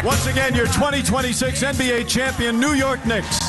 Once again, your 2026 NBA champion, New York Knicks.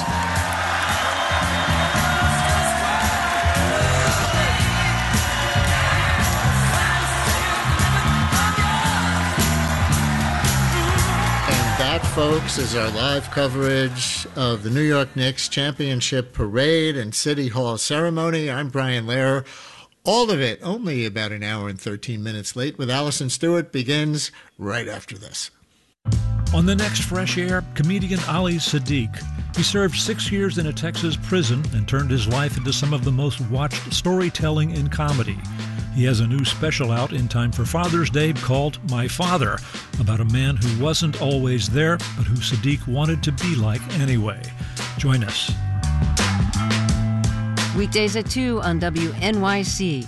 That, folks, is our live coverage of the New York Knicks Championship Parade and City Hall ceremony. I'm Brian Lehrer. All of it only about an hour and 13 minutes late with Allison Stewart begins right after this. On the next Fresh Air, comedian Ali Sadiq. He served 6 years in a Texas prison and turned his life into some of the most watched storytelling in comedy. He has a new special out in time for Father's Day called My Father, about a man who wasn't always there, but who Sadiq wanted to be like anyway. Join us. Weekdays at 2 on WNYC.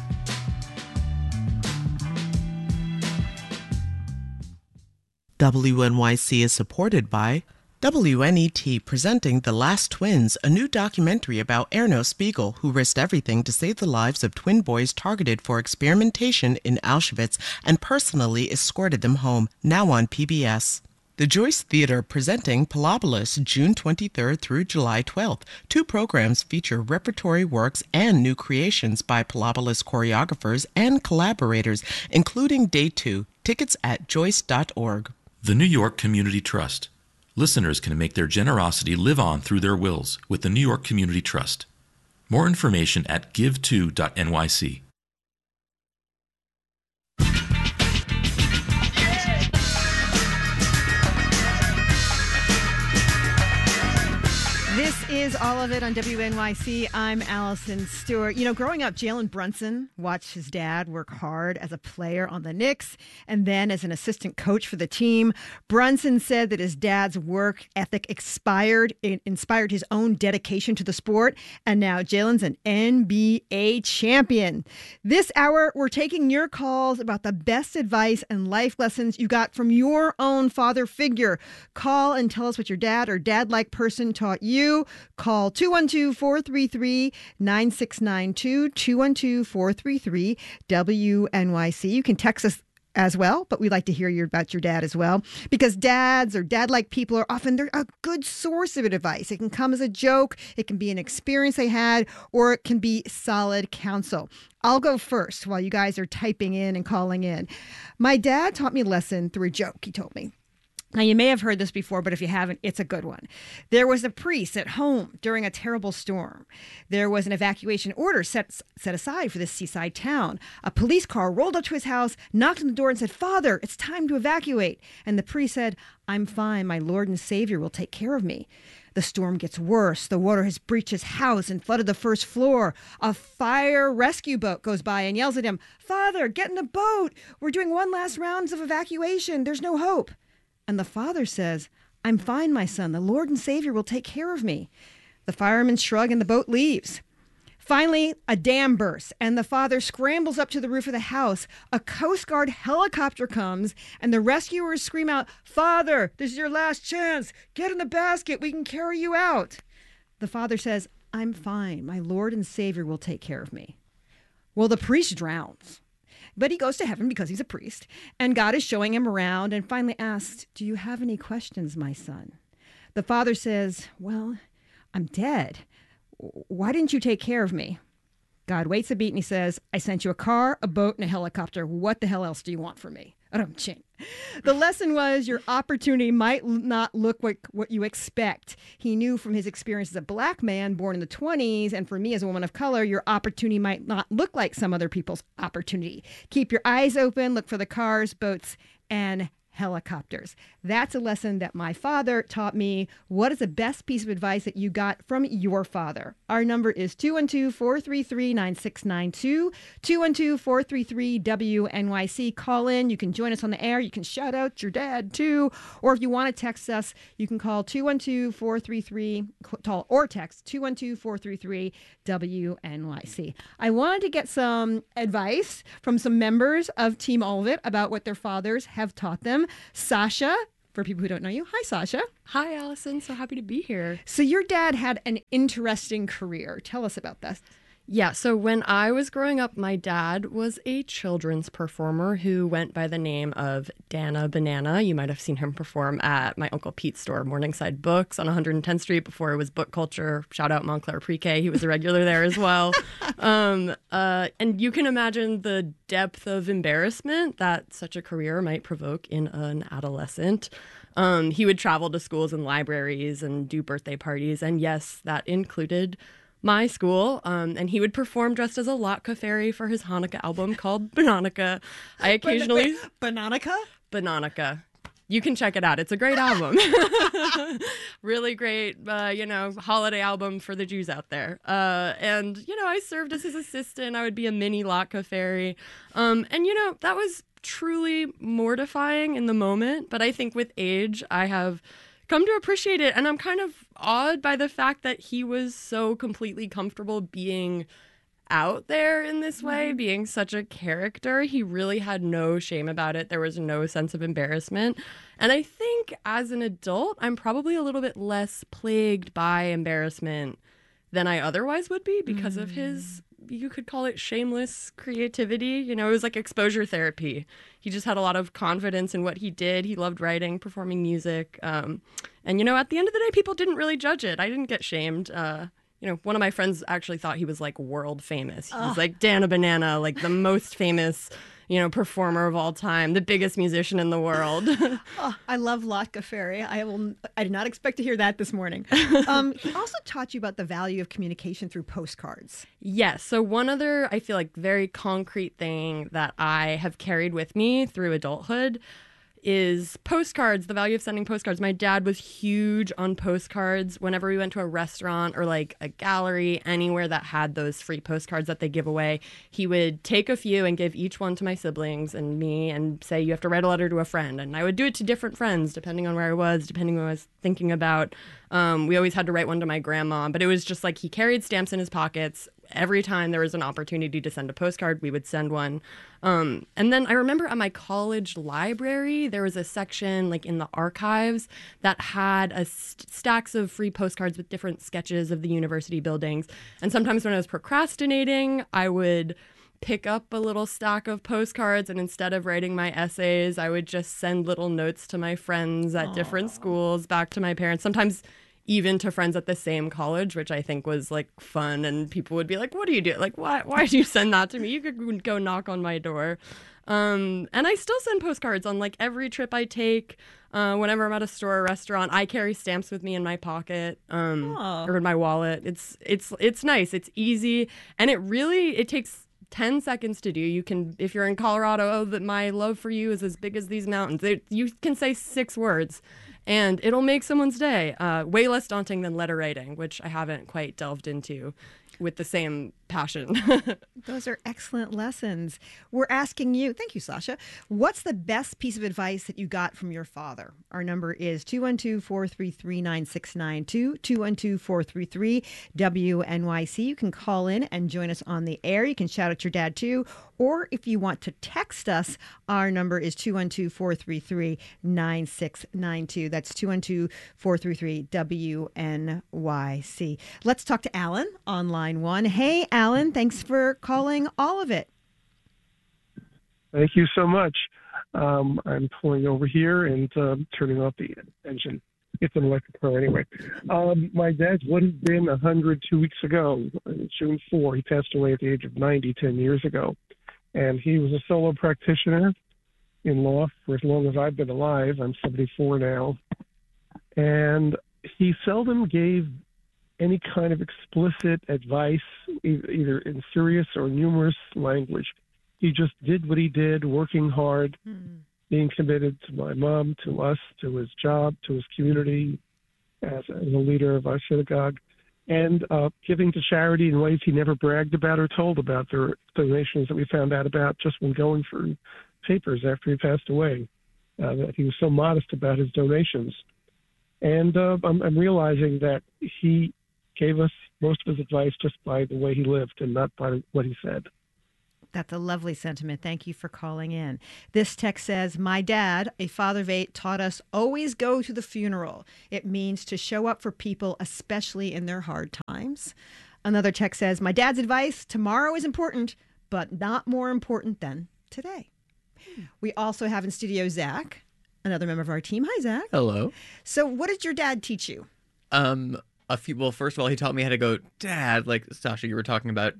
WNYC is supported by WNET, presenting The Last Twins, a new documentary about Erno Spiegel, who risked everything to save the lives of twin boys targeted for experimentation in Auschwitz and personally escorted them home, now on PBS. The Joyce Theater presenting Pilobolus, June 23rd through July 12th. 2 programs feature repertory works and new creations by Pilobolus choreographers and collaborators, including Day 2. Tickets at joyce.org. The New York Community Trust. Listeners can make their generosity live on through their wills with the New York Community Trust. More information at give2.nyc. This is All of It on WNYC. I'm Allison Stewart. You know, growing up, Jalen Brunson watched his dad work hard as a player on the Knicks and then as an assistant coach for the team. Brunson said that his dad's work ethic inspired his own dedication to the sport, and now Jalen's an NBA champion. This hour, we're taking your calls about the best advice and life lessons you got from your own father figure. Call and tell us what your dad or dad-like person taught you. Call 212-433-9692, 212-433-WNYC. You can text us as well, but we'd like to hear about your dad as well, because dads or dad-like people are often they're a good source of advice. It can come as a joke, it can be an experience they had, or it can be solid counsel. I'll go first while you guys are typing in and calling in. My dad taught me a lesson through a joke, he told me. Now, you may have heard this before, but if you haven't, it's a good one. There was a priest at home during a terrible storm. There was an evacuation order set aside for this seaside town. A police car rolled up to his house, knocked on the door and said, "Father, it's time to evacuate." And the priest said, "I'm fine. My Lord and Savior will take care of me." The storm gets worse. The water has breached his house and flooded the first floor. A fire rescue boat goes by and yells at him, "Father, get in the boat. We're doing one last round of evacuation. There's no hope." And the father says, "I'm fine, my son. The Lord and Savior will take care of me." The firemen shrug and the boat leaves. Finally, a dam bursts, and the father scrambles up to the roof of the house. A Coast Guard helicopter comes, and the rescuers scream out, "Father, this is your last chance. Get in the basket. We can carry you out." The father says, "I'm fine. My Lord and Savior will take care of me." Well, the priest drowns. But he goes to heaven because he's a priest, and God is showing him around and finally asks, "Do you have any questions, my son?" The father says, "Well, I'm dead. Why didn't you take care of me?" God waits a beat and he says, "I sent you a car, a boat, and a helicopter. What the hell else do you want from me?" The lesson was your opportunity might not look like what you expect. He knew from his experience as a black man born in the 20s, and for me as a woman of color, your opportunity might not look like some other people's opportunity. Keep your eyes open, look for the cars, boats, and helicopters. That's a lesson that my father taught me. What is the best piece of advice that you got from your father? Our number is 212-433-9692, 212-433-WNYC. Call in. You can join us on the air. You can shout out your dad, too. Or if you want to text us, you can call 212-433, or text 212-433-WNYC. I wanted to get some advice from some members of Team All of It about what their fathers have taught them. Sasha, for people who don't know you. Hi, Sasha. Hi, Allison. So happy to be here. So your dad had an interesting career. Tell us about that. Yeah, so when I was growing up, my dad was a children's performer who went by the name of Dana Banana. You might have seen him perform at my Uncle Pete's store, Morningside Books on 110th Street before it was Book Culture. Shout out Montclair Pre-K. He was a regular there as well. And you can imagine the depth of embarrassment that such a career might provoke in an adolescent. He would travel to schools and libraries and do birthday parties. And yes, that included my school, and he would perform dressed as a Latka fairy for his Hanukkah album called Bananica. I occasionally... Bananica? Bananica. You can check it out. It's a great album. Really great, holiday album for the Jews out there. And I served as his assistant. I would be a mini Latka fairy. And that was truly mortifying in the moment. But I think with age, I have come to appreciate it. And I'm kind of awed by the fact that he was so completely comfortable being out there in this way, being such a character. He really had no shame about it. There was no sense of embarrassment. And I think as an adult, I'm probably a little bit less plagued by embarrassment than I otherwise would be because of his, you could call it shameless creativity. It was like exposure therapy. He just had a lot of confidence in what he did. He loved writing, performing music. And, at the end of the day, people didn't really judge it. I didn't get shamed. One of my friends actually thought he was like world famous. He was like Dana Banana, like the most famous, performer of all time, the biggest musician in the world. I love Latka Fairy. I did not expect to hear that this morning. He also taught you about the value of communication through postcards. Yes. So one other, I feel like, very concrete thing that I have carried with me through adulthood is postcards, the value of sending postcards. My dad was huge on postcards. Whenever we went to a restaurant or like a gallery, anywhere that had those free postcards that they give away, he would take a few and give each one to my siblings and me and say, you have to write a letter to a friend. And I would do it to different friends, depending on where I was, depending on what I was thinking about. We always had to write one to my grandma, but it was just like he carried stamps in his pockets. Every time there was an opportunity to send a postcard, we would send one. And then I remember at my college library, there was a section like in the archives that had stacks of free postcards with different sketches of the university buildings. And sometimes when I was procrastinating, I would pick up a little stack of postcards, and instead of writing my essays, I would just send little notes to my friends at different schools, back to my parents, sometimes even to friends at the same college, which I think was like fun. And people would be like, what do you do? Like, why did you send that to me? You could go knock on my door. And I still send postcards on like every trip I take. Whenever I'm at a store or restaurant, I carry stamps with me in my pocket or in my wallet. It's nice. It's easy. And it takes 10 seconds to do. You can, if you're in Colorado, that my love for you is as big as these mountains. You can say 6 words and it'll make someone's day. Way less daunting than letter writing, which I haven't quite delved into with the same passion. Those are excellent lessons. We're asking you, thank you, Sasha, what's the best piece of advice that you got from your father? Our number is 212-433-9692, 212-433-WNYC. You can call in and join us on the air. You can shout at your dad, too. Or if you want to text us, our number is 212-433-9692. That's 212-433-WNYC. Let's talk to Alan on line 1. Hey, Alan, thanks for calling All of It. Thank you so much. I'm pulling over here and turning off the engine. It's an electric car anyway. My dad's would have been 100 2 weeks ago, June 4. He passed away at the age of 90 10 years ago. And he was a solo practitioner in law for as long as I've been alive. I'm 74 now. And he seldom gave any kind of explicit advice, either in serious or humorous language. He just did what he did, working hard, being committed to my mom, to us, to his job, to his community as a leader of our synagogue, and giving to charity in ways he never bragged about or told about. There are donations that we found out about just when going through papers after he passed away, that he was so modest about his donations. And I'm realizing that he gave us most of his advice just by the way he lived and not by what he said. That's a lovely sentiment. Thank you for calling in. This text says, my dad, a father of 8, taught us always go to the funeral. It means to show up for people, especially in their hard times. Another text says, my dad's advice, tomorrow is important, but not more important than today. We also have in studio Zach, another member of our team. Hi, Zach. Hello. So what did your dad teach you? Well, first of all, he taught me how to go, Dad, like Sasha, you were talking about